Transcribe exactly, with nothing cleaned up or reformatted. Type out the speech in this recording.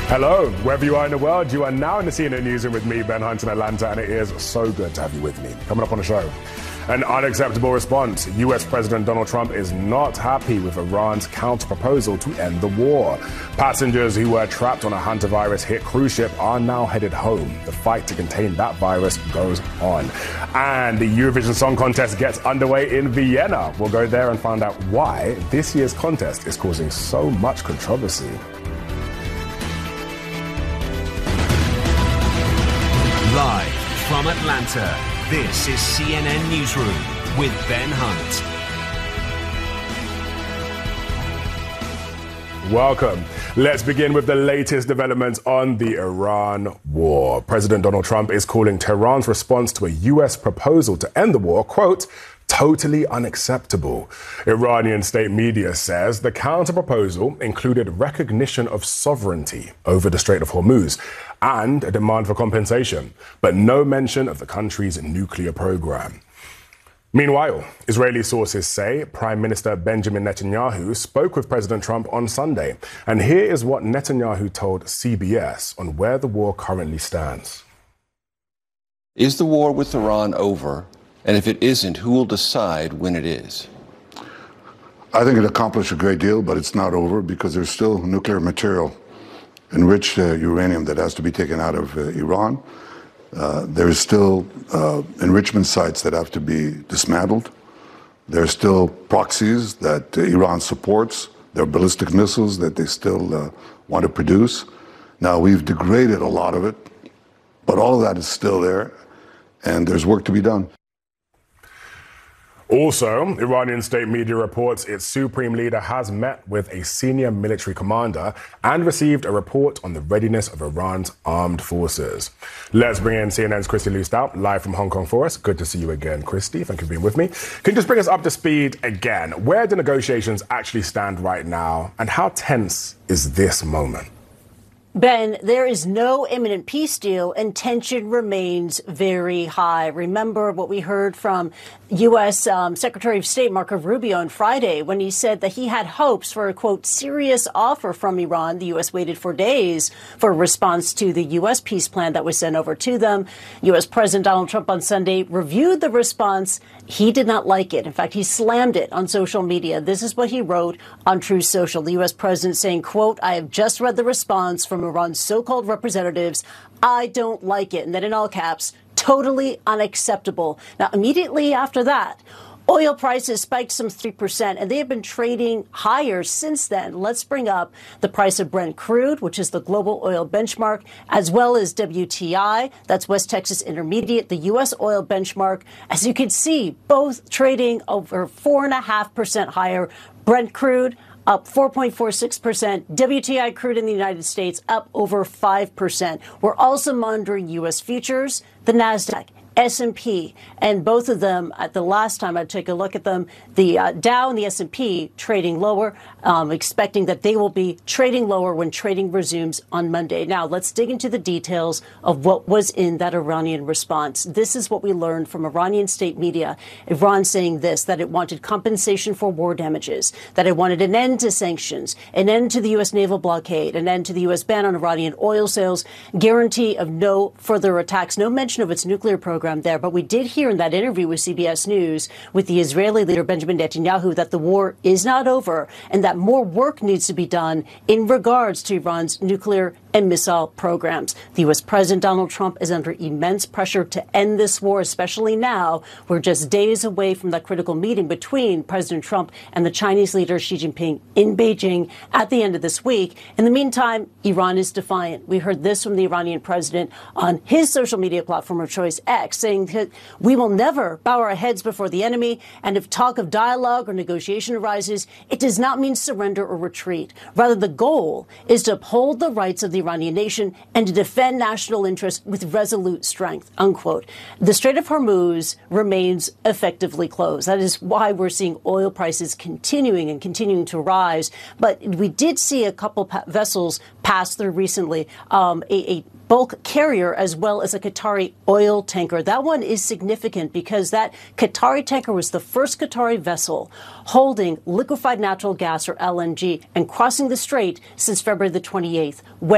Hello, wherever you are in the world, you are now in the C N N Newsroom with me, Ben Hunt in Atlanta, and it is so good to have you with me. Coming up on the show, an unacceptable response. U S President Donald Trump is not happy with Iran's counter-proposal to end the war. Passengers who were trapped on a hantavirus-hit cruise ship are now headed home. The fight to contain that virus goes on. And the Eurovision Song Contest gets underway in Vienna. We'll go there and find out why this year's contest is causing so much controversy. Live from Atlanta, this is C N N Newsroom with Ben Hunt. Welcome. Let's begin with the latest developments on the Iran war. President Donald Trump is calling Tehran's response to a U S proposal to end the war, quote, totally unacceptable. Iranian state media says the counter-proposal included recognition of sovereignty over the Strait of Hormuz and a demand for compensation, but no mention of the country's nuclear program. Meanwhile, Israeli sources say Prime Minister Benjamin Netanyahu spoke with President Trump on Sunday. And here is what Netanyahu told C B S on where the war currently stands. Is the war with Iran over? And if it isn't, who will decide when it is? I think it accomplished a great deal, but it's not over because there's still nuclear material, enriched uh, uranium that has to be taken out of uh, Iran. Uh, there's still uh, enrichment sites that have to be dismantled. There's still proxies that uh, Iran supports. There are ballistic missiles that they still uh, want to produce. Now, we've degraded a lot of it, but all of that is still there, and there's work to be done. Also, Iranian state media reports its supreme leader has met with a senior military commander and received a report on the readiness of Iran's armed forces. Let's bring in C N N's Christy Lustau, live from Hong Kong for us. Good to see you again, Christy. Thank you for being with me. Can you just bring us up to speed again? Where do negotiations actually stand right now, and how tense is this moment? Ben, there is no imminent peace deal and tension remains very high. Remember what we heard from U S Um, Secretary of State Marco Rubio on Friday when he said that he had hopes for a, quote, serious offer from Iran. The U S waited for days for a response to the U S peace plan that was sent over to them. U S President Donald Trump on Sunday reviewed the response. He did not like it. In fact, he slammed it on social media. This is what he wrote on Truth Social. The U S president saying, quote, I have just read the response from Iran's so-called representatives. I don't like it. And then in all caps, totally unacceptable. Now, immediately after that, oil prices spiked some three percent, and they have been trading higher since then. Let's bring up the price of Brent crude, which is the global oil benchmark, as well as W T I. That's West Texas Intermediate, the U S oil benchmark. As you can see, both trading over four point five percent higher. Brent crude up four point four six percent. W T I crude in the United States up over five percent. We're also monitoring U S futures, the NASDAQ, S and P, and both of them, at the last time I took a look at them, the uh, Dow and the S and P trading lower, um, expecting that they will be trading lower when trading resumes on Monday. Now, let's dig into the details of what was in that Iranian response. This is what we learned from Iranian state media. Iran saying this, that it wanted compensation for war damages, that it wanted an end to sanctions, an end to the U S naval blockade, an end to the U S ban on Iranian oil sales, guarantee of no further attacks, no mention of its nuclear program there. But we did hear in that interview with C B S News with the Israeli leader Benjamin Netanyahu that the war is not over and that more work needs to be done in regards to Iran's nuclear and missile programs. The U S President Donald Trump is under immense pressure to end this war, especially now. We're just days away from that critical meeting between President Trump and the Chinese leader Xi Jinping in Beijing at the end of this week. In the meantime, Iran is defiant. We heard this from the Iranian president on his social media platform of choice, X, saying that we will never bow our heads before the enemy, and if talk of dialogue or negotiation arises, it does not mean surrender or retreat. Rather, the goal is to uphold the rights of the Iranian nation and to defend national interests with resolute strength, unquote. The Strait of Hormuz remains effectively closed. That is why we're seeing oil prices continuing and continuing to rise. But we did see a couple pa- vessels pass through recently, um, a, a bulk carrier as well as a Qatari oil tanker. That one is significant because that Qatari tanker was the first Qatari vessel holding liquefied natural gas, or L N G, and crossing the strait since February the twenty-eighth.